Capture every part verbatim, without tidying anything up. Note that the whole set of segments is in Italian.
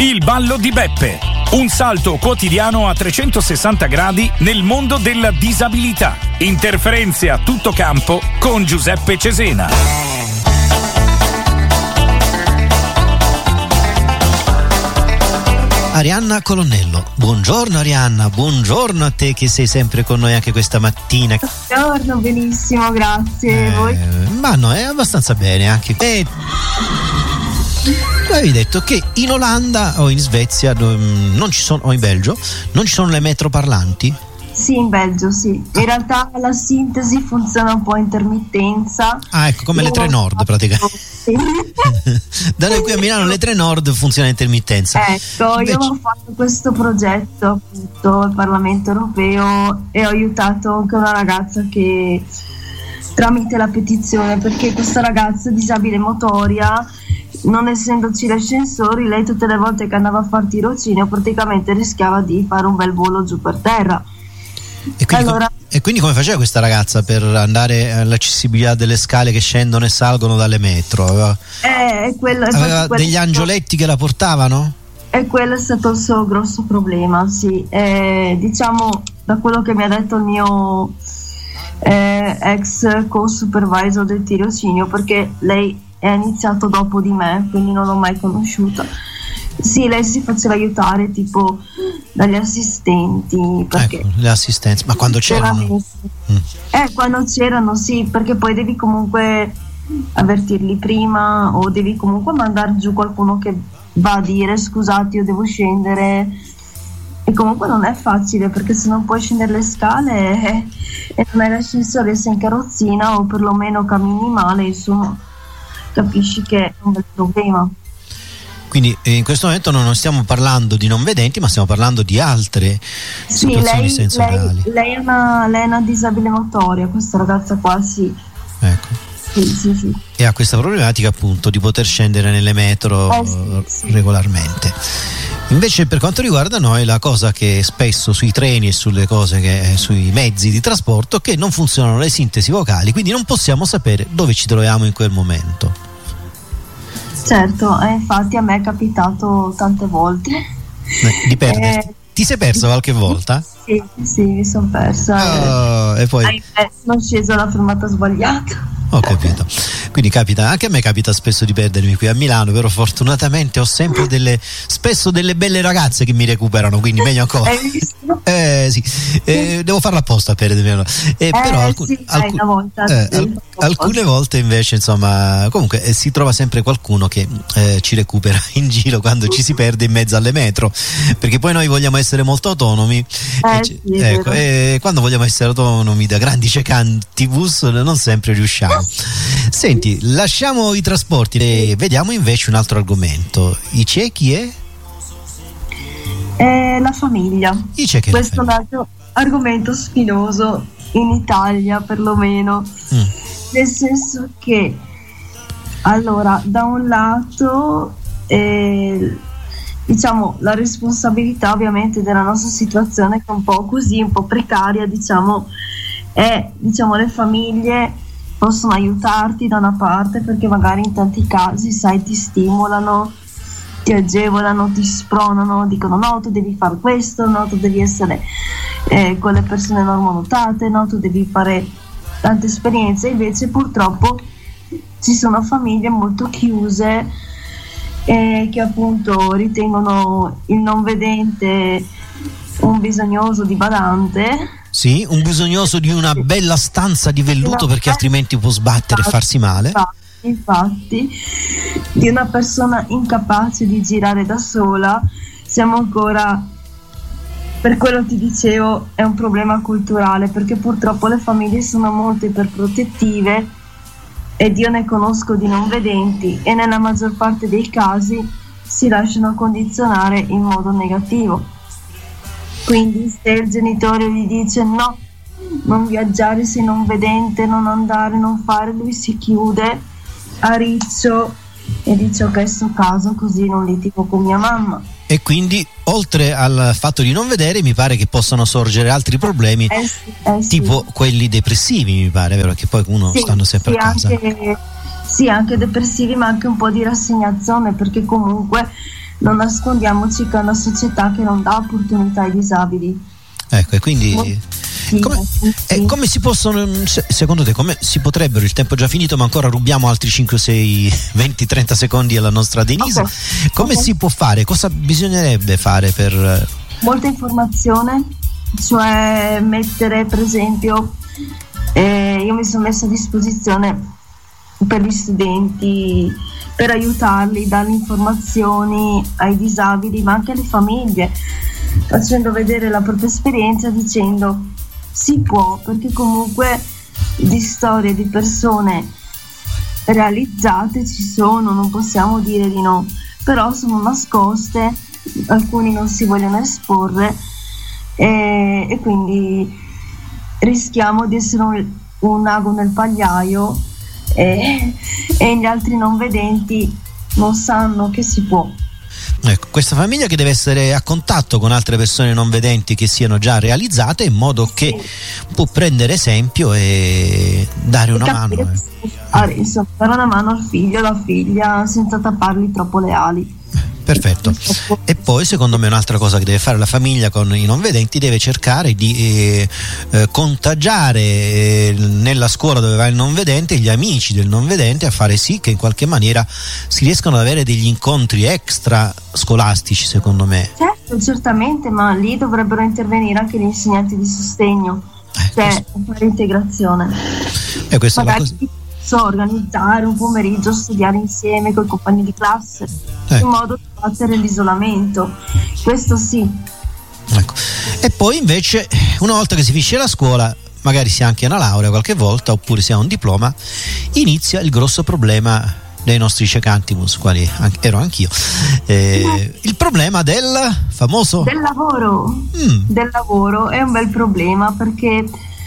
Il ballo di Beppe, un salto quotidiano a trecentosessanta gradi nel mondo della disabilità. Interferenze a tutto campo con Giuseppe Cesena. Arianna Colonnello, buongiorno Arianna, buongiorno a te che sei sempre con noi anche questa mattina. Buongiorno, benissimo, grazie. Eh, Voi? Ma no, è abbastanza bene anche. E tu avevi detto che in Olanda o in Svezia non ci sono, o in Belgio non ci sono le metro parlanti? Sì, in Belgio sì. In realtà la sintesi funziona un po' a intermittenza. Ah, ecco, come Io le tre nord praticamente. Sì. Da noi qui a Milano le tre nord funziona a intermittenza. Ecco, Invece... io ho fatto questo progetto appunto al Parlamento Europeo e ho aiutato anche una ragazza che tramite la petizione, perché questa ragazza disabile motoria, non essendoci gli ascensori, lei tutte le volte che andava a far tirocinio praticamente rischiava di fare un bel volo giù per terra. E quindi, allora, com- e quindi come faceva questa ragazza per andare all'accessibilità delle scale che scendono e salgono dalle metro? Aveva, è quello, aveva quello degli angioletti che la portavano? E quello è stato il suo grosso problema, sì. Eh, diciamo, da quello che mi ha detto il mio eh, ex co-supervisor del tirocinio, perché lei è iniziato dopo di me, quindi non l'ho mai conosciuta. Sì, lei si faceva aiutare tipo dagli assistenti, perché ecco, le assistenze, ma quando c'erano? Mm. Eh, quando c'erano sì, perché poi devi comunque avvertirli prima o devi comunque mandare giù qualcuno che va a dire scusate, io devo scendere, e comunque non è facile, perché se non puoi scendere le scale eh, e non hai l'ascensore, sei in carrozzina o perlomeno cammini male, insomma capisci che è un bel problema. Quindi in questo momento non stiamo parlando di non vedenti, ma stiamo parlando di altre sì, situazioni lei, sensoriali. Lei, lei, è una, lei è una disabile motoria, questa ragazza qua, sì. Ecco. Sì, sì, sì. E ha questa problematica appunto di poter scendere nelle metro eh, sì, sì. regolarmente. Invece per quanto riguarda noi la cosa che spesso sui treni e sulle cose che sui mezzi di trasporto, che non funzionano le sintesi vocali, quindi non possiamo sapere dove ci troviamo in quel momento. Certo, eh, infatti a me è capitato tante volte eh, di perderti. Eh, ti sei persa qualche volta? Sì, sì, mi sono persa. Oh, e poi eh, sono sceso alla fermata sbagliata. Ho capito. Quindi capita, anche a me capita spesso di perdermi qui a Milano, però fortunatamente ho sempre delle, spesso delle belle ragazze che mi recuperano, quindi meglio ancora. Hai visto? Eh sì, eh, devo farlo apposta per perdermi. Eh, però eh, alcun, sì, alcun, una volta, eh, sì, al, alcune volte invece, insomma, comunque eh, si trova sempre qualcuno che eh, ci recupera in giro quando ci si perde in mezzo alle metro, perché poi noi vogliamo essere molto autonomi eh, e, sì, ecco, e quando vogliamo essere autonomi da grandi cecantibus non sempre riusciamo. Senti, lasciamo i trasporti e vediamo invece un altro argomento. I ciechi e? Eh, la famiglia. I ciechi e Questo è un altro argomento spinoso in Italia, perlomeno. Mm. Nel senso che, allora, da un lato, eh, diciamo, la responsabilità ovviamente della nostra situazione, che è un po' così, un po' precaria, diciamo, è, diciamo, le famiglie possono aiutarti da una parte, perché magari in tanti casi, sai, ti stimolano, ti agevolano, ti spronano, dicono no, tu devi fare questo, no, tu devi essere eh, con le persone normodotate, no, tu devi fare tante esperienze. Invece purtroppo ci sono famiglie molto chiuse eh, che appunto ritengono il non vedente un bisognoso di badante. Sì, un bisognoso di una bella stanza di velluto, perché altrimenti può sbattere e farsi male. Infatti, di una persona incapace di girare da sola. Siamo ancora, per quello ti dicevo, è un problema culturale, perché purtroppo le famiglie sono molto iperprotettive, ed io ne conosco di non vedenti, e nella maggior parte dei casi si lasciano condizionare in modo negativo. Quindi se il genitore gli dice no, non viaggiare sei non vedente, non andare, non fare, lui si chiude a riccio e dice ok, sto caso così non litigo con mia mamma. E quindi oltre al fatto di non vedere, mi pare che possano sorgere altri problemi, eh sì, eh tipo sì. quelli depressivi, mi pare, vero? Che poi uno sì, stanno sempre sì, a casa. Anche, sì, anche depressivi, ma anche un po' di rassegnazione, perché comunque non nascondiamoci che è una società che non dà opportunità ai disabili. Ecco, e quindi come, eh, come si possono, secondo te, come si potrebbero, il tempo è già finito ma ancora rubiamo altri cinque, sei, venti, trenta secondi alla nostra Denise, okay. come okay. si può fare, cosa bisognerebbe fare per... Molta informazione, cioè mettere, per esempio, eh, io mi sono messa a disposizione per gli studenti, per aiutarli, dare informazioni ai disabili ma anche alle famiglie, facendo vedere la propria esperienza, dicendo si può, perché comunque di storie di persone realizzate ci sono, non possiamo dire di no, però sono nascoste, alcuni non si vogliono esporre e, e quindi rischiamo di essere un, un ago nel pagliaio e, e gli altri non vedenti non sanno che si può. Ecco, questa famiglia che deve essere a contatto con altre persone non vedenti che siano già realizzate, in modo che sì. può prendere esempio e dare una mano. Eh. Insomma, dare una mano al figlio, alla figlia, senza tappargli troppo le ali. Perfetto. E poi secondo me un'altra cosa che deve fare la famiglia con i non vedenti, deve cercare di eh, eh, contagiare eh, nella scuola dove va il non vedente gli amici del non vedente, a fare sì che in qualche maniera si riescano ad avere degli incontri extra scolastici, secondo me. Certo, certamente, ma lì dovrebbero intervenire anche gli insegnanti di sostegno, eh, cioè questo... fare integrazione. E questa magari è la cosa... so organizzare un pomeriggio, studiare insieme con i compagni di classe, eh. in modo da battere l'isolamento, questo sì. Ecco. E poi invece una volta che si finisce la scuola, magari si ha anche una laurea qualche volta oppure si ha un diploma, inizia il grosso problema dei nostri cecantimus, quali ero anch'io, eh, il problema del famoso del lavoro. mm. del lavoro è un bel problema, perché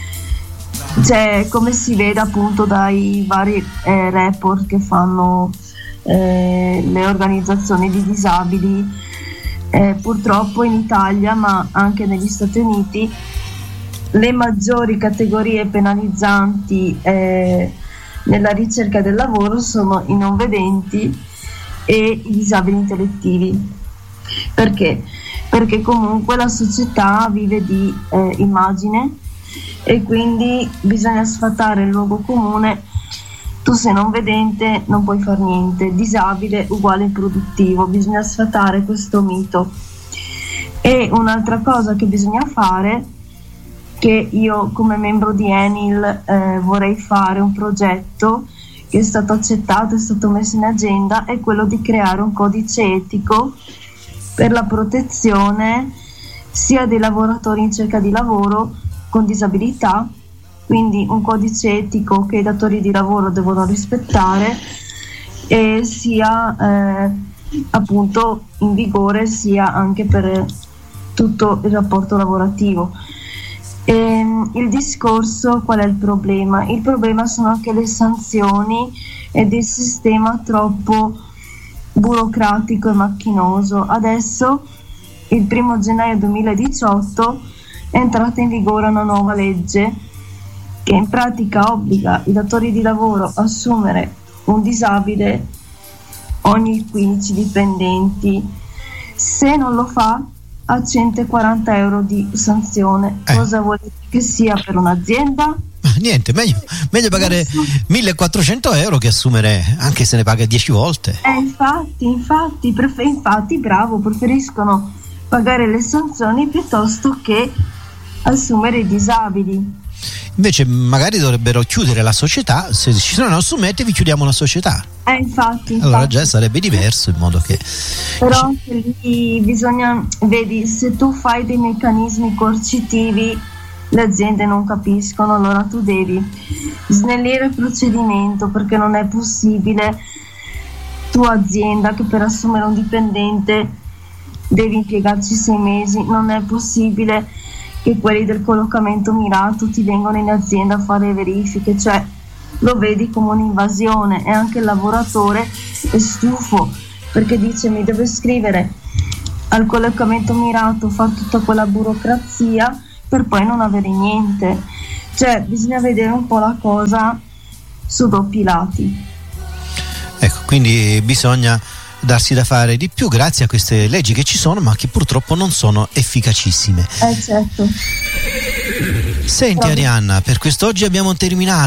cioè, come si vede appunto dai vari eh, report che fanno eh, le organizzazioni di disabili, eh, purtroppo in Italia ma anche negli Stati Uniti le maggiori categorie penalizzanti eh, nella ricerca del lavoro sono i non vedenti e i disabili intellettivi. Perché? Perché comunque la società vive di eh, immagine e quindi bisogna sfatare il luogo comune: tu sei non vedente, non puoi far niente, disabile uguale improduttivo. Bisogna sfatare questo mito. E un'altra cosa che bisogna fare, che io come membro di Enil eh, vorrei fare un progetto che è stato accettato, è stato messo in agenda, è quello di creare un codice etico per la protezione sia dei lavoratori in cerca di lavoro con disabilità, quindi un codice etico che i datori di lavoro devono rispettare, e sia eh, appunto in vigore sia anche per tutto il rapporto lavorativo. E, il discorso, qual è il problema? Il problema sono anche le sanzioni ed il sistema troppo burocratico e macchinoso. Adesso, il primo gennaio duemiladiciotto, è entrata in vigore una nuova legge che in pratica obbliga i datori di lavoro a assumere un disabile ogni quindici dipendenti. Se non lo fa, a centoquaranta euro di sanzione. Eh. Cosa vuol dire che sia per un'azienda? Niente, meglio, meglio pagare millequattrocento euro che assumere, anche se ne paga dieci volte. Eh, infatti, infatti, prefer- infatti, bravo, preferiscono pagare le sanzioni piuttosto che assumere i disabili. Invece magari dovrebbero chiudere la società, se ci sono non assumete vi chiudiamo la società. Eh, infatti, infatti. Allora già sarebbe diverso, in modo che... Però anche lì bisogna, vedi, se tu fai dei meccanismi coercitivi le aziende non capiscono, allora tu devi snellire il procedimento, perché non è possibile tu azienda che per assumere un dipendente devi impiegarci sei mesi, non è possibile che quelli del collocamento mirato ti vengono in azienda a fare verifiche, cioè lo vedi come un'invasione, e anche il lavoratore è stufo perché dice mi devo iscrivere al collocamento mirato, fare tutta quella burocrazia per poi non avere niente. Cioè bisogna vedere un po' la cosa su doppi lati. Ecco, quindi bisogna darsi da fare di più grazie a queste leggi che ci sono, ma che purtroppo non sono efficacissime. Eh certo. Senti Arianna, per quest'oggi abbiamo terminato.